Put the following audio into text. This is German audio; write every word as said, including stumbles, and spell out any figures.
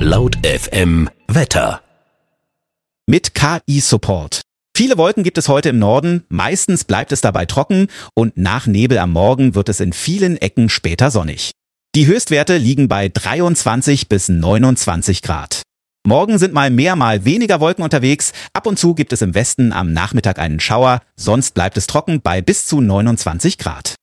Laut F M Wetter. Mit K I-Support. Viele Wolken gibt es heute im Norden, meistens bleibt es dabei trocken und nach Nebel am Morgen wird es in vielen Ecken später sonnig. Die Höchstwerte liegen bei dreiundzwanzig bis neunundzwanzig Grad. Morgen sind mal mehr, mal weniger Wolken unterwegs. Ab und zu gibt es im Westen am Nachmittag einen Schauer, sonst bleibt es trocken bei bis zu neunundzwanzig Grad.